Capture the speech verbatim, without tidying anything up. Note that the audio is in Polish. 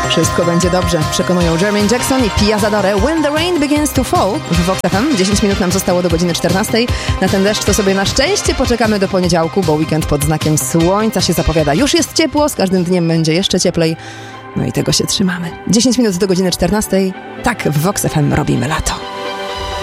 Wszystko będzie dobrze, przekonują Jermaine Jackson i Pia Zadore. When the rain begins to fall w Vox F M. dziesięć minut nam zostało do godziny czternastej. Na ten deszcz to sobie na szczęście poczekamy do poniedziałku, bo weekend pod znakiem słońca się zapowiada. Już jest ciepło, z każdym dniem będzie jeszcze cieplej. No i tego się trzymamy. dziesięć minut do godziny czternastej. Tak, w Vox F M robimy lato.